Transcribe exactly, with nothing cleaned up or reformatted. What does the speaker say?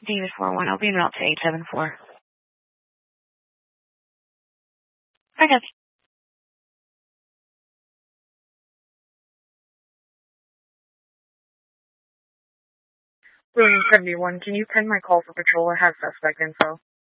David four one, I'll be in route to eight seven four. I got you. William seventy-one, can you pin my call for patrol? I have suspect info.